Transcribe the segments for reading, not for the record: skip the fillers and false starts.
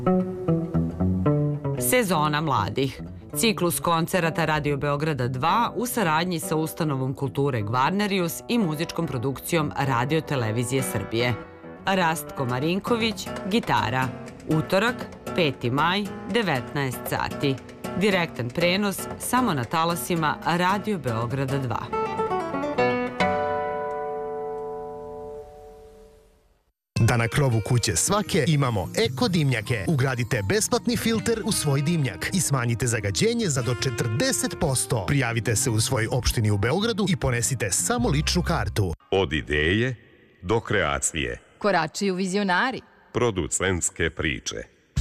Sezona mladih. Ciklus koncerata Radio Beograda 2 u saradnji sa Ustanovom kulture Gvarnerius i muzičkom produkcijom Radio Televizije Srbije. Rastko Marinković, gitara. Utorak, 5. maj, 19 sati. Direktan prenos samo na talasima Radio Beograda 2. Da na krovu kuće svake imamo eko dimnjake. Ugradite besplatni filter u svoj dimnjak i smanjite zagađenje za do 40%. Prijavite se u svojoj opštini u Beogradu i ponesite samo ličnu kartu. Od ideje do kreacije. Korači u vizionari. Producentske priče.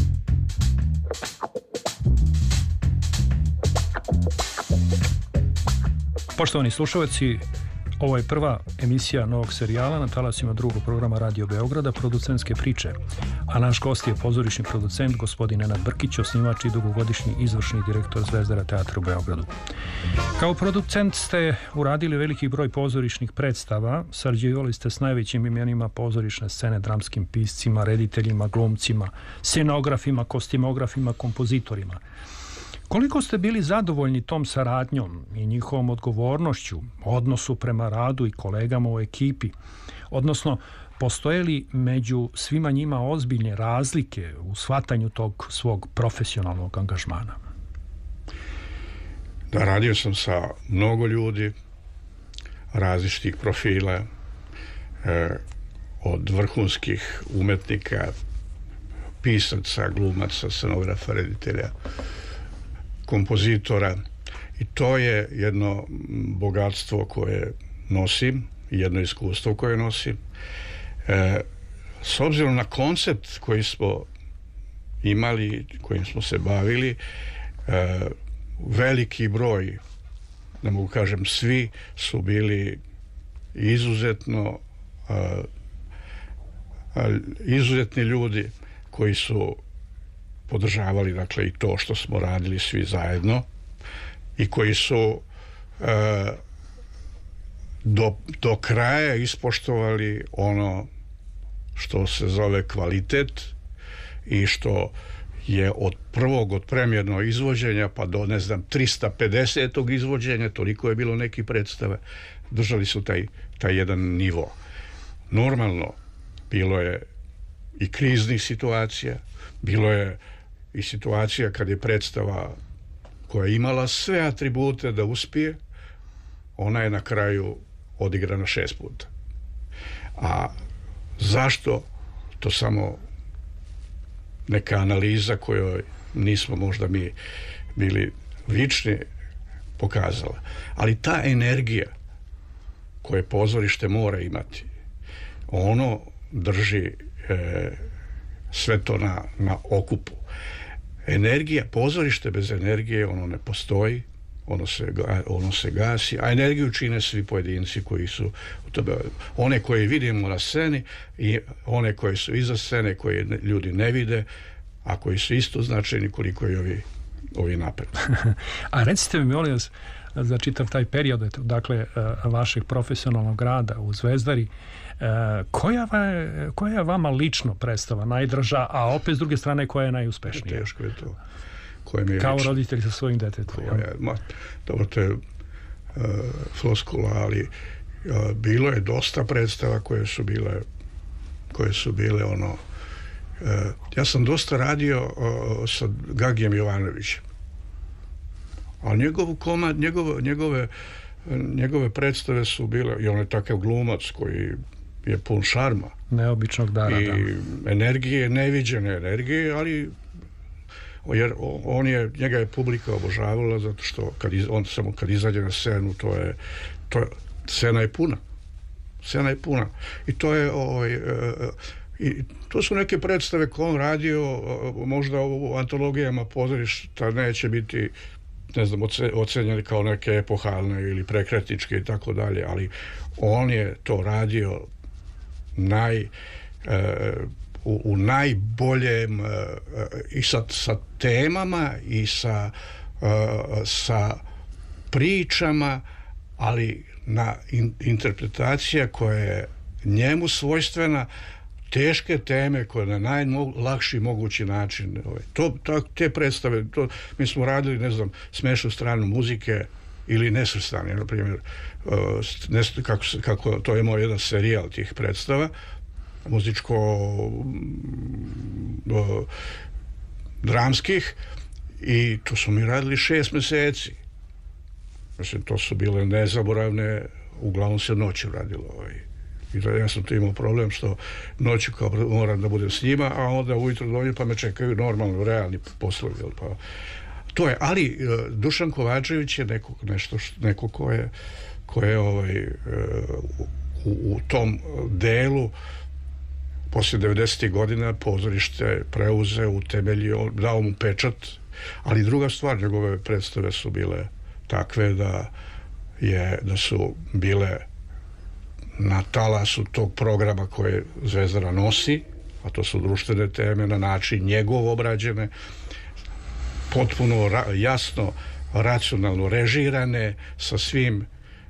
Poštovani slušalci, ovo je prva emisija novog serijala na talasima drugog programa Radio Beograda, Producentske priče, a naš gost je pozorišni producent gospodin Nenad Brkić, osnivač i dugogodišnji izvršni direktor Zvezdara teatra u Beogradu. Kao producent ste uradili veliki broj pozorišnih predstava, sarađivali ste s najvećim imenima pozorišne scene, dramskim piscima, rediteljima, glumcima, scenografima, kostimografima, kompozitorima. Koliko ste bili zadovoljni tom saradnjom i njihovom odgovornošću, odnosu prema radu i kolegama u ekipi? Odnosno, postoje li među svima njima ozbiljne razlike u shvatanju tog svog profesionalnog angažmana? Da, radio sam sa mnogo ljudi, različitih profila, od vrhunskih umetnika, pisaca, glumaca, scenografa, reditelja, kompozitora, i to je jedno bogatstvo koje nosim, jedno iskustvo koje nosim. S obzirom na koncept koji smo imali, kojim smo se bavili, veliki broj, ne mogu kažem svi, su bili izuzetni ljudi koji su podržavali, dakle, i to što smo radili svi zajedno i koji su do kraja ispoštovali ono što se zove kvalitet i što je od premijernog izvođenja pa do, 350. izvođenja, toliko je bilo nekih predstava, držali su taj jedan nivo. Normalno, bilo je i kriznih situacija, bilo je i situacija kad je predstava koja je imala sve atribute da uspije, ona je na kraju odigrana 6 puta. A zašto? To samo neka analiza kojoj nismo možda mi bili vični pokazala. Ali ta energija koje pozorište mora imati, ono drži sve to na okupu. Energija, pozorište bez energije, ono ne postoji, ono se gasi, a energiju čine svi pojedinci koji su, one koje vidimo na sceni i one koje su iza scene, koje ljudi ne vide, a koji su isto značajni koliko i ovi napred. A recite mi, molim vas, za čitav taj period, dakle, vašeg profesionalnog rada u Zvezdari, koja je vama lično predstava najdraža, a opet s druge strane koja je najuspešnija? Teško je to. Kao roditelj sa svojim detetom. Dobro, to je floskula, ali bilo je dosta predstava koje su bile ono... Ja sam dosta radio sa Gagijem Jovanovićem, ali njegove predstave su bile, i on je takav glumac koji je pun šarma, neobičnog dara, i energije, neviđene energije, ali jer njega je publika obožavala zato što kad izađe na scenu, scena je puna i to je i to su neke predstave koje on radio, možda u antologijama pozorišta neće biti, ne znam, ocenjeni kao neke epohalne ili prekretničke i tako dalje, ali on je to radio u najboljem i sa temama i sa pričama, ali na interpretacija koja je njemu svojstvena, teške teme koje na najlakši mogući način. Te predstave, mi smo radili, ne znam, Smešnu stranu muzike ili Nesvrstani, na primjer, kako to je moj jedan serijal tih predstava, muzičko-dramskih, i to smo mi radili 6 meseci. Mislim, to su bile nezaboravne, uglavnom se noću radilo. I ja sam tu imao problem što noću kao moram da budem s njima, a onda ujutro dođem pa me čekaju normalno, realni poslovi. Pa. To je, ali Dušan Kovačević je neko ko je u tom delu poslije 90. godina pozorište preuzeo, utemeljio, dao mu pečat, ali druga stvar, njegove predstave su bile takve da su bile na talasu tog programa koje Zvezdara nosi, a to su društvene teme na način njegov obrađene, potpuno jasno, racionalno režirane, sa svim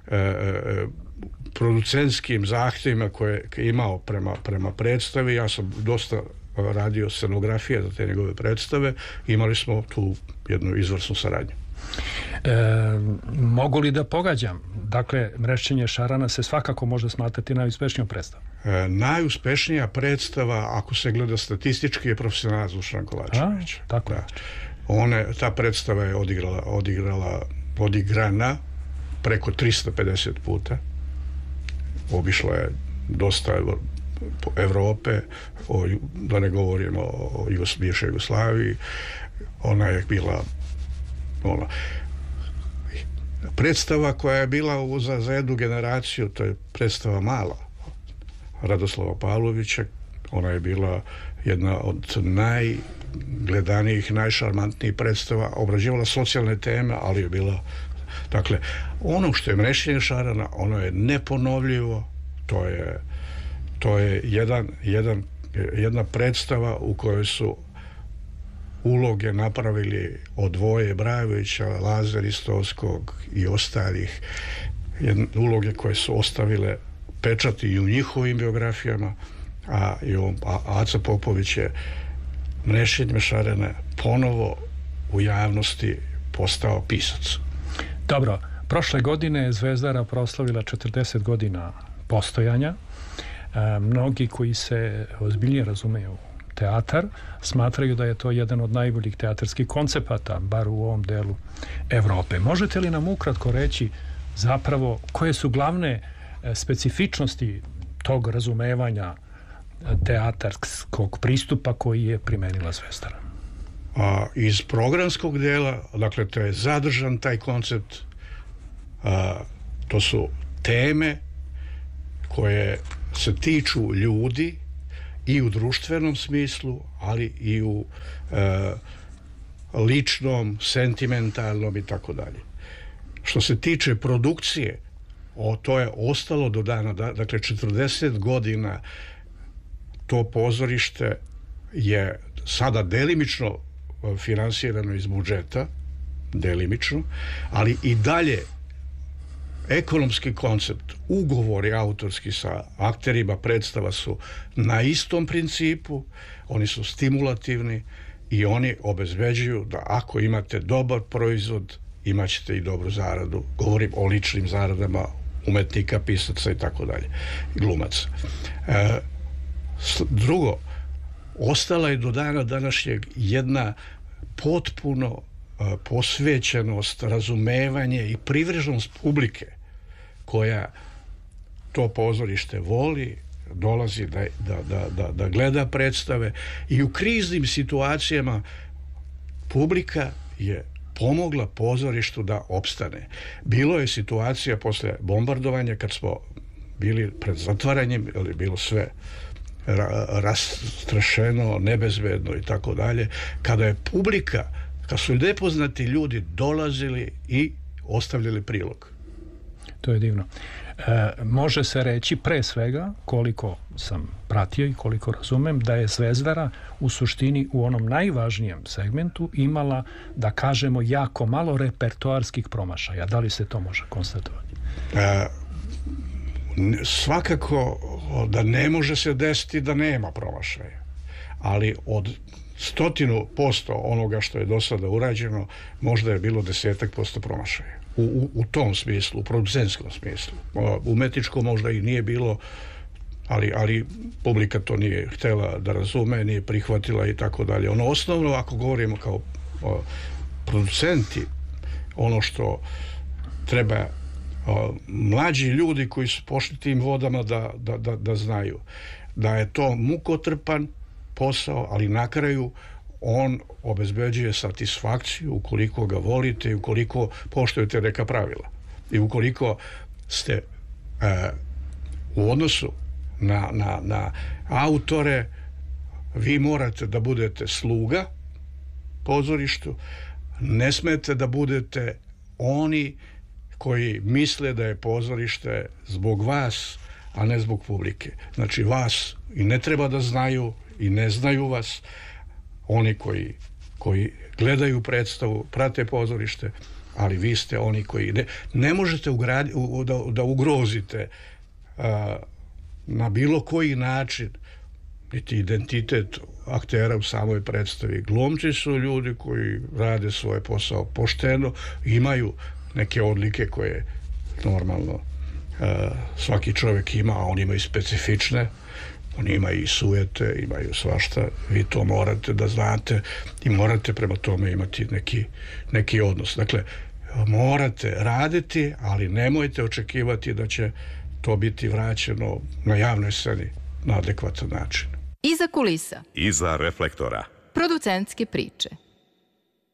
producentskim zahtjevima koje je imao prema predstavi. Ja sam dosta radio scenografije za te njegove predstave. Imali smo tu jednu izvrsnu saradnju. Mogu li da pogađam? Dakle, Mrešćenje šarana se svakako može smatrati najuspešnijom predstavom. Najuspešnija predstava, ako se gleda statistički, je Profesionalac Dušan Kovačević. Tako da. Ta predstava je odigrana preko 350 puta. Obišla je dosta Evrope, da ne govorimo o bivšoj Jugoslaviji. Ona je bila predstava koja je bila za jednu generaciju, to je predstava Mala Radoslava Pavlovića. Ona je bila jedna od najgledanijih, najšarmantnijih predstava, obrađivala socijalne teme, ali je bila, dakle, ono što je Mrešćenje šarana, ono je neponovljivo. To je jedna predstava u kojoj su uloge napravili od Voje Brajovića, Lazara Ristovskog i ostalih, uloge koje su ostavile pečati i u njihovim biografijama, a Aca Popović je Mrešćenjem šarana ponovo u javnosti postao pisac. Dobro, prošle godine je Zvezdara proslavila 40 godina postojanja. Mnogi koji se ozbiljnije razumeju teatar smatraju da je to jedan od najboljih teatarskih koncepata, bar u ovom delu Evrope. Možete li nam ukratko reći zapravo koje su glavne specifičnosti tog razumevanja teatarskog pristupa koji je primenila Zvezdara? Iz programskog dela, dakle, to je zadržan taj koncept, to su teme koje se tiču ljudi i u društvenom smislu, ali i u ličnom, sentimentalnom i tako dalje. Što se tiče produkcije, to je ostalo do dana, dakle 40 godina to pozorište je sada delimično finansirano iz budžeta, delimično, ali i dalje ekonomski koncept, ugovori autorski sa akterima predstava su na istom principu, oni su stimulativni i oni obezbeđuju da ako imate dobar proizvod, imat ćete i dobru zaradu. Govorim o ličnim zaradama umetnika, pisaca i tako dalje, glumaca. Drugo, ostala je do dana današnjeg jedna potpuno posvećenost, razumevanje i privrženost publike koja to pozorište voli, dolazi da gleda predstave i u kriznim situacijama publika je pomogla pozorištu da opstane. Bilo je situacija posle bombardovanja kad smo bili pred zatvaranjem, ali bilo sve rastrašeno, nebezbedno i tako dalje, kada je publika, kad su nepoznati ljudi dolazili i ostavljali prilog. To je divno. Može se reći pre svega, koliko sam pratio i koliko razumem, da je Zvezdara u suštini u onom najvažnijem segmentu imala, da kažemo, jako malo repertoarskih promašaja. Da li se to može konstatovati? svakako da ne može se desiti da nema promašaja, ali od 100% onoga što je do sada urađeno možda je bilo 10% promašaja u tom smislu, u producentskom smislu. Umetničko možda i nije bilo, ali publika to nije htjela da razume, nije prihvatila i tako dalje. Ono osnovno, ako govorimo kao producenti, ono što treba mlađi ljudi koji su pošli tim vodama da znaju da je to mukotrpan posao, ali na kraju on obezbeđuje satisfakciju ukoliko ga volite i ukoliko poštujete neka pravila i ukoliko ste u odnosu na autore, vi morate da budete sluga pozorištu, ne smete da budete oni koji misle da je pozorište zbog vas, a ne zbog publike. Znači vas i ne treba da znaju i ne znaju vas, oni koji gledaju predstavu, prate pozorište, ali vi ste oni koji ne možete da ugrozite na bilo koji način niti identitet aktera u samoj predstavi. Glumci su ljudi koji rade svoj posao pošteno, imaju neke odlike koje normalno svaki čovjek ima, a oni imaju specifične, oni imaju i sujete, imaju svašta, vi to morate da znate i morate prema tome imati neki odnos. Dakle, morate raditi, ali nemojte očekivati da će to biti vraćeno na javnoj sceni na adekvatan način. Iza kulisa. Iza reflektora. Producentske priče.